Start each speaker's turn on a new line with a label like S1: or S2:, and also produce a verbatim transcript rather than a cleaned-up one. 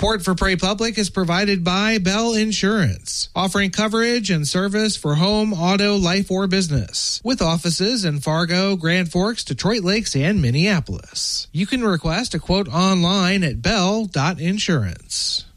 S1: Support for Prairie Public is provided by Bell Insurance, offering coverage and service for home, auto, life, or business, with offices in Fargo, Grand Forks, Detroit Lakes, and Minneapolis. You can request a quote online at bell dot insurance.